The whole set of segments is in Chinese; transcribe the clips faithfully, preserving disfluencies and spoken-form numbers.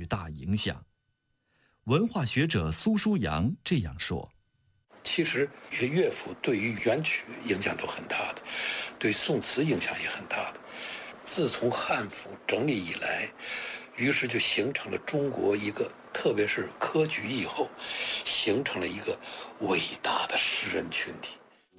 巨大影响。文化学者苏书阳这样说： 其实乐府对于元曲影响都很大的，对宋词影响也很大的。自从汉府整理以来，于是就形成了中国一个，特别是科举以后，形成了一个伟大的诗人群体。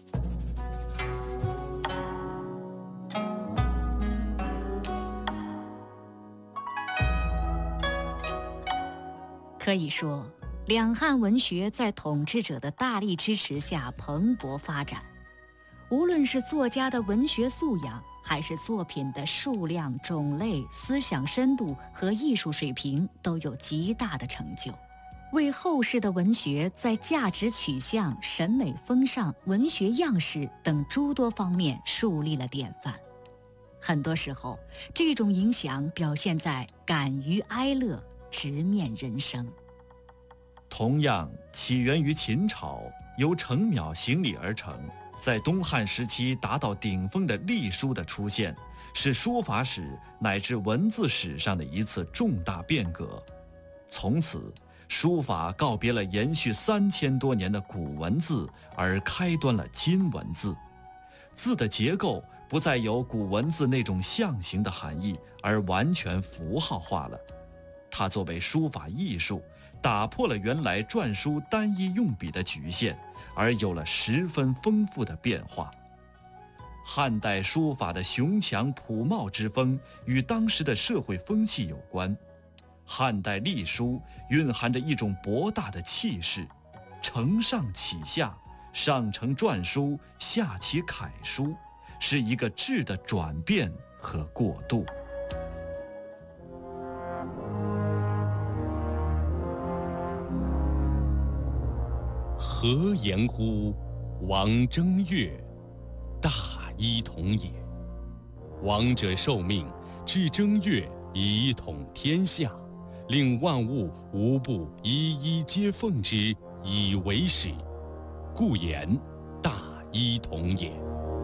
可以说，两汉文学在统治者的大力支持下蓬勃发展，无论是作家的文学素养，还是作品的数量、种类、思想深度和艺术水平，都有极大的成就，为后世的文学在价值取向、审美风尚、文学样式等诸多方面树立了典范。很多时候，这种影响表现在敢于哀乐、直面人生。 同样起源于秦朝，由程邈行礼而成，在东汉时期达到顶峰的隶书的出现，是书法史乃至文字史上的一次重大变革。从此，书法告别了延续三千多年的古文字，而开端了今文字。字的结构不再有古文字那种象形的含义，而完全符号化了。它作为书法艺术，打破了原来篆书单一用笔的局限，而有了十分丰富的变化。汉代书法的雄强朴茂之风与当时的社会风气有关。汉代隶书蕴含着一种博大的气势，承上启下，上承篆书，下启楷书，是一个质的转变和过渡。 何言乎王正月，大一统也。王者受命，至正月以一统天下，令万物无不一一皆奉之，以为始，故言大一统也。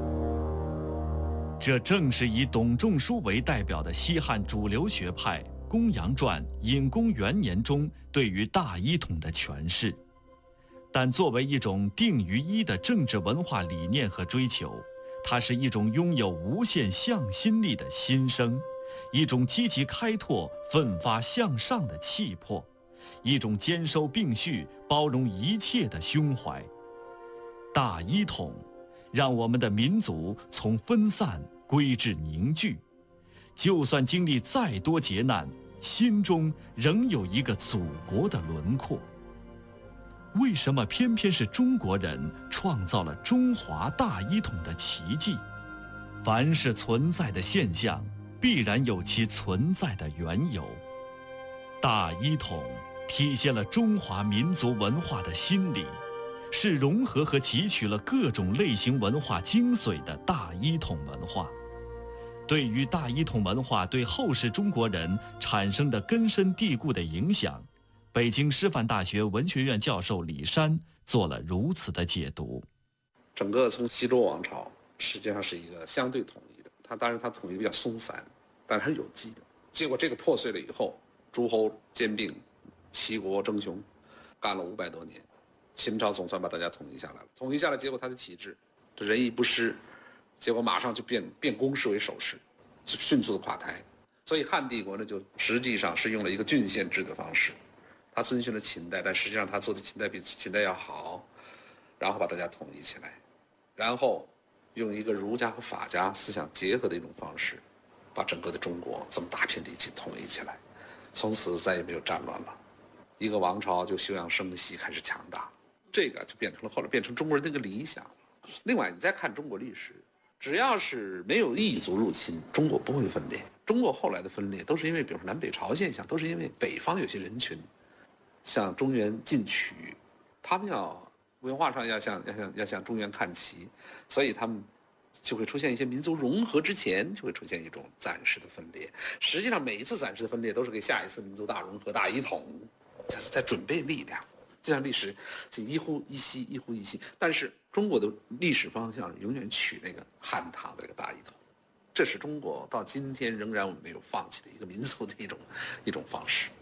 这正是以董仲舒为代表的西汉主流学派《公羊传·隐公元年》中对于大一统的诠释。但作为一种定于一的政治文化理念和追求，它是一种拥有无限向心力的心声，一种积极开拓、奋发向上的气魄，一种兼收并蓄、包容一切的胸怀。大一统，让我们的民族从分散归至凝聚，就算经历再多劫难，心中仍有一个祖国的轮廓。为什么偏偏是中国人创造了中华大一统的奇迹？凡是存在的现象，必然有其存在的缘由。大一统体现了中华民族文化的心理，是融合和汲取了各种类型文化精髓的大一统文化。对于大一统文化对后世中国人产生的根深蒂固的影响，北京师范大学文学院教授李山做了如此的解读。 整个从西周王朝实际上是一个相对统一的，它当然它统一比较松散，但是它是有机的。结果这个破碎了以后，诸侯兼并，齐国争雄，干了五百多年，秦朝总算把大家统一下来了。统一下来，结果它的体制这仁义不施，结果马上就变变公室为守室，就迅速的垮台。所以汉帝国呢，就实际上是用了一个郡县制的方式。他遵循了秦代，但实际上他做的秦代比秦代要好，然后把大家统一起来，然后用一个儒家和法家思想结合的一种方式，把整个的中国这么大片地区统一起来，从此再也没有战乱了，一个王朝就休养生息，开始强大，这个就变成了后来变成中国人的一个理想。另外，你再看中国历史，只要是没有异族入侵，中国不会分裂。中国后来的分裂都是因为，比如说南北朝现象，都是因为北方有些人群向中原进取，他们要文化上要向要向要向中原看齐，所以他们就会出现一些民族融合之前就会出现一种暂时的分裂。实际上每一次暂时的分裂都是给下一次民族大融合大一统，它是在准备力量。就像历史是一呼一吸一呼一吸，但是中国的历史方向永远取那个汉唐的这个大一统，这是中国到今天仍然我们没有放弃的一个民族的一种一种方式。